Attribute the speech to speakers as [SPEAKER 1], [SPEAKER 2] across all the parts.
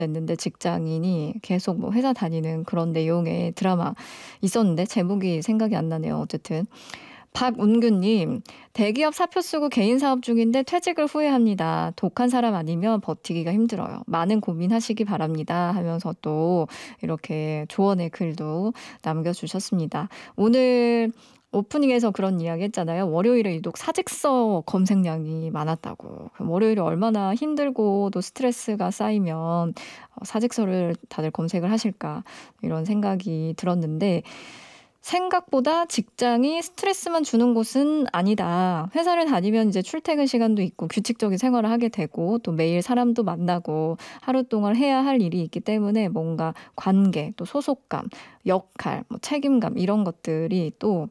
[SPEAKER 1] 냈는데 직장인이 계속 뭐 회사 다니는 그런 내용의 드라마 있었는데 제목이 생각이 안 나네요. 어쨌든 박운규님, 대기업 사표 쓰고 개인 사업 중인데 퇴직을 후회합니다. 독한 사람 아니면 버티기가 힘들어요. 많은 고민하시기 바랍니다. 하면서 또 이렇게 조언의 글도 남겨주셨습니다. 오늘 오프닝에서 그런 이야기 했잖아요. 월요일에 유독 사직서 검색량이 많았다고. 그럼 월요일에 얼마나 힘들고 또 스트레스가 쌓이면 사직서를 다들 검색을 하실까 이런 생각이 들었는데 생각보다 직장이 스트레스만 주는 곳은 아니다. 회사를 다니면 이제 출퇴근 시간도 있고 규칙적인 생활을 하게 되고 또 매일 사람도 만나고 하루 동안 해야 할 일이 있기 때문에 뭔가 관계, 또 소속감, 역할, 뭐 책임감 이런 것들이 또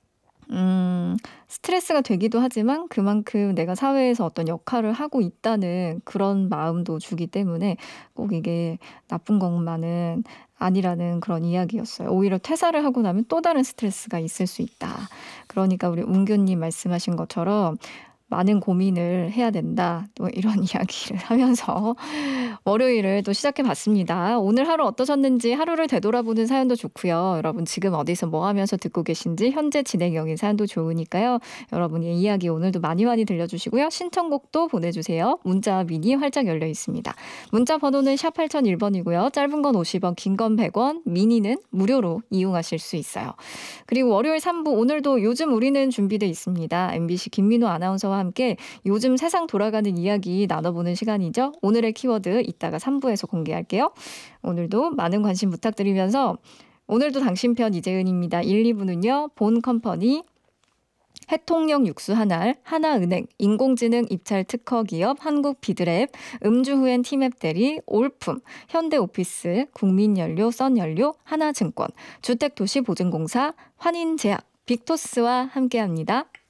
[SPEAKER 1] 스트레스가 되기도 하지만 그만큼 내가 사회에서 어떤 역할을 하고 있다는 그런 마음도 주기 때문에 꼭 이게 나쁜 것만은 아니라는 그런 이야기였어요. 오히려 퇴사를 하고 나면 또 다른 스트레스가 있을 수 있다. 그러니까 우리 웅규님 말씀하신 것처럼 많은 고민을 해야 된다. 또 이런 이야기를 하면서 월요일을 또 시작해 봤습니다. 오늘 하루 어떠셨는지 하루를 되돌아보는 사연도 좋고요. 여러분 지금 어디서 뭐 하면서 듣고 계신지 현재 진행형인 사연도 좋으니까요. 여러분의 이야기 오늘도 많이 많이 들려주시고요. 신청곡도 보내주세요. 문자 미니 활짝 열려 있습니다. 문자 번호는 샵 8001번이고요. 짧은 건 50원, 긴 건 100원, 미니는 무료로 이용하실 수 있어요. 그리고 월요일 3부 오늘도 요즘 우리는 준비되어 있습니다. MBC 김민호 아나운서와 함께 요즘 세상 돌아가는 이야기 나눠보는 시간이죠. 오늘의 키워드 이따가 3부에서 공개할게요. 오늘도 많은 관심 부탁드리면서 오늘도 당신 편 이재은입니다. 1, 2부는요. 본 컴퍼니, 해통령 육수 한알, 하나은행, 인공지능 입찰 특허 기업 한국 비드랩, 음주후엔 티맵 대리, 올품, 현대오피스, 국민연료, 썬연료, 하나증권, 주택도시보증공사, 환인제약, 빅토스와 함께합니다.